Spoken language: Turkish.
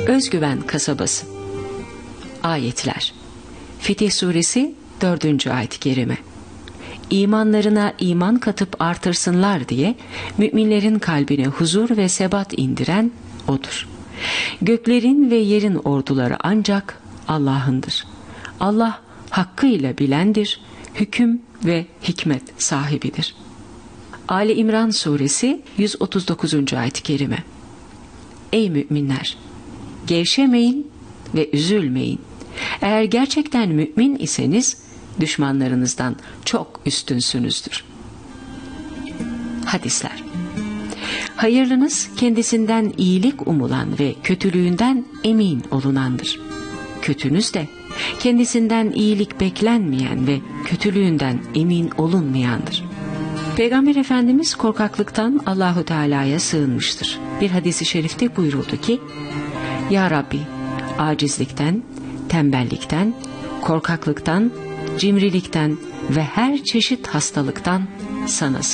Özgüven kasabası. Ayetler. Fetih Suresi 4. ayet-i kerime. İmanlarına iman katıp artırsınlar diye müminlerin kalbine huzur ve sebat indiren O'dur. Göklerin ve yerin orduları ancak Allah'ındır. Allah hakkıyla bilendir, hüküm ve hikmet sahibidir. Ali İmran Suresi 139. ayet-i kerime. Ey müminler! Gevşemeyin ve üzülmeyin. Eğer gerçekten mümin iseniz düşmanlarınızdan çok üstünsünüzdür. Hadisler. Hayırlınız kendisinden iyilik umulan ve kötülüğünden emin olunandır. Kötünüz de kendisinden iyilik beklenmeyen ve kötülüğünden emin olunmayandır. Peygamber Efendimiz korkaklıktan Allahu Teala'ya sığınmıştır. Bir hadis-i şerifte buyuruldu ki: Ya Rabbi, acizlikten, tembellikten, korkaklıktan, cimrilikten ve her çeşit hastalıktan sana sığınırım.